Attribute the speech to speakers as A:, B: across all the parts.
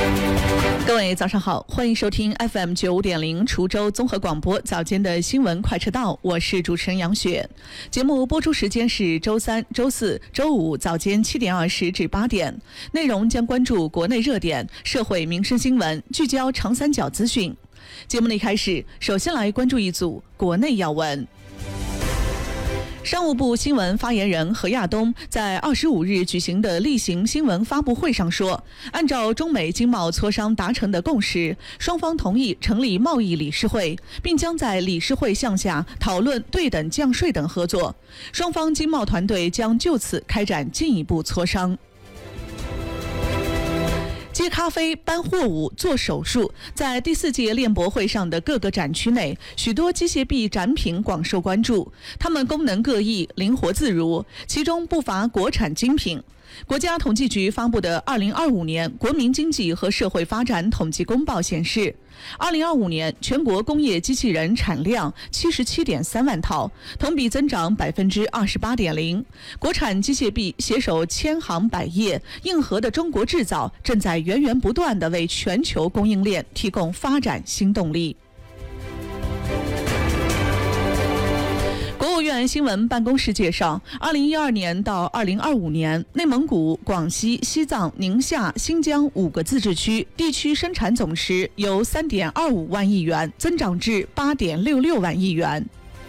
A: 各位早上好，欢迎收听 FM95.0 滁州综合广播早间的新闻快车道，我是主持人杨雪。节目播出时间是周三、周四、周五早间7点20至8点，内容将关注国内热点、社会民生新闻，聚焦长三角资讯。节目的一开始，首先来关注一组国内要闻。商务部新闻发言人何亚东在25日举行的例行新闻发布会上说，按照中美经贸磋商达成的共识，双方同意成立贸易理事会，并将在理事会项下讨论对等降税等合作，双方经贸团队将就此开展进一步磋商。接咖啡、搬货物、做手术，在第4届链博会上的各个展区内，许多机械臂展品广受关注，它们功能各异，灵活自如，其中不乏国产精品。国家统计局发布的2025年国民经济和社会发展统计公报显示，2025年全国工业机器人产量77.3万套，同比增长28.0%。国产机械臂携手千行百业，硬核的中国制造正在源源不断地为全球供应链提供发展新动力。国务院新闻办公室介绍，2012年到2025年，内蒙古、广西、西藏、宁夏、新疆5个自治区地区生产总值由3.25万亿元增长至8.66万亿元。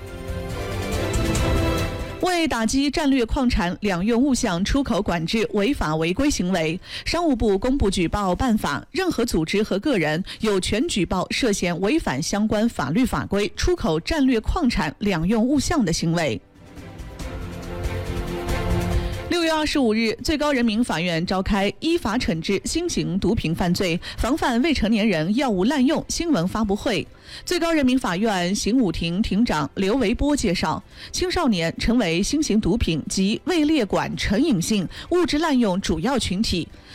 A: 为打击战略矿产两用物项出口管制违法违规行为，商务部公布举报办法，任何组织和个人有权举报涉嫌违反相关法律法规出口战略矿产两用物项的行为。6月25日，最高人民法院召开依法惩治新型毒品犯罪、防范未成年人药物滥用新闻发布会。最高人民法院刑务庭庭长刘维波介绍，青少年成为新型毒品及未列管成瘾性物质滥用主要群体。